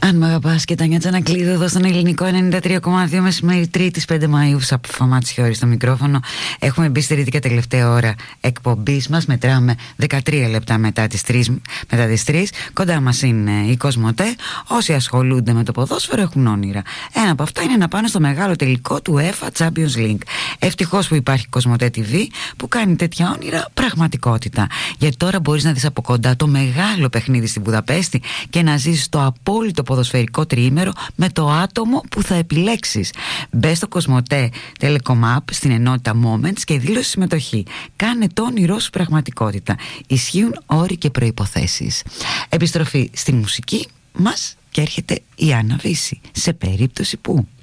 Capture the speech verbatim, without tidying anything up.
Αν μ' αγαπάς και τα νιάτσα να κλείδω εδώ στον Ελληνικό ενενήντα τρία κόμμα δύο μεσημέρι Τρίτης πέντε Μαΐου. Σαπ Φαμάτσιόρη στο μικρόφωνο. Έχουμε μπει στη τρίτη και τελευταία ώρα εκπομπής μας. Μετράμε δεκατρία λεπτά μετά τις τρεις, μετά τις τρεις. Κοντά μας είναι η Κοσμοτέ. Όσοι ασχολούνται με το ποδόσφαιρο έχουν όνειρα. Ένα από αυτά είναι να πάνε στο μεγάλο τελικό του UEFA Champions League. Ευτυχώς που υπάρχει Κοσμοτέ τι βι που κάνει τέτοια όνειρα πραγματικότητα. Γιατί τώρα μπορείς να δεις από κοντά το μεγάλο παιχνίδι στην Βουδαπέστη και να ζήσεις το απόλυτο ποδοσφαιρικό τριήμερο με το άτομο που θα επιλέξεις. Μπες στο Κοσμοτέ Telecom App στην ενότητα Moments και δήλωσε συμμετοχή. Κάνε το όνειρό σου πραγματικότητα. Ισχύουν όροι και προϋποθέσεις. Επιστροφή στη μουσική μας και έρχεται η Άννα Βύση. Σε περίπτωση που...